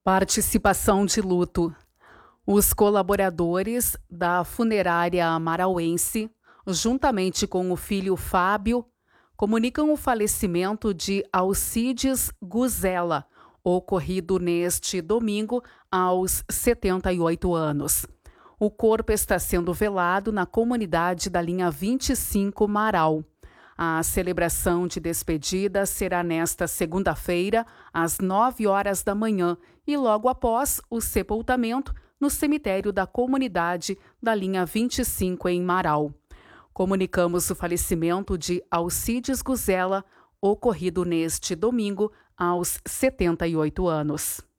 Participação de luto. Os colaboradores da funerária marauense, juntamente com o filho Fábio, comunicam o falecimento de Alcides Guzela, ocorrido neste domingo aos 78 anos. O corpo está sendo velado na comunidade da linha 25 Marau. A celebração de despedida será nesta segunda-feira, às 9 horas da manhã, e logo após o sepultamento no cemitério da comunidade da linha 25 em Marau. Comunicamos o falecimento de Alcides Guzela, ocorrido neste domingo aos 78 anos.